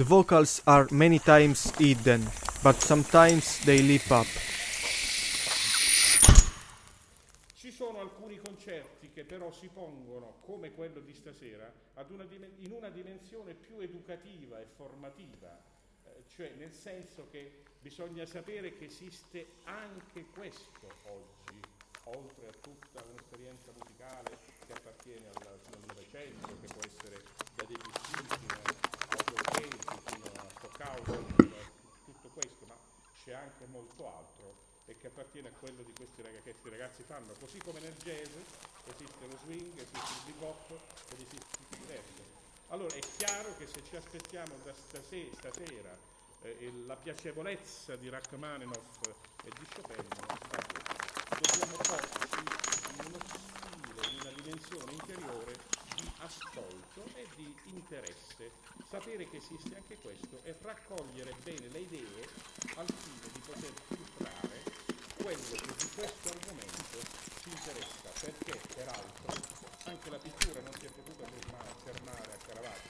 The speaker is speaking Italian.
The vocals are many times hidden, but sometimes they leap up. Ci sono alcuni concerti che però si pongono, come quello di stasera, in una dimensione più educativa e formativa, cioè nel senso che bisogna sapere che esiste anche questo oggi, oltre a tutta un'esperienza musicale che appartiene al Novecento, che può essere da Debussy fino a Borghese, fino a Stockhausen, fino a tutto questo, ma c'è anche molto altro e che appartiene a quello di questi ragazzi fanno, così come nel jazz esiste lo swing, esiste il bebop ed esiste tutto diverso. Allora è chiaro che se ci aspettiamo da stasera la piacevolezza di Rachmaninoff e di Chopin, dobbiamo porci in uno stile, in una dimensione interiore di ascolto e di interesse, sapere che esiste anche questo e raccogliere bene le idee al fine di poter filtrare quello che di questo argomento ci interessa, perché peraltro anche la pittura non si è potuta fermare a Caravaggio,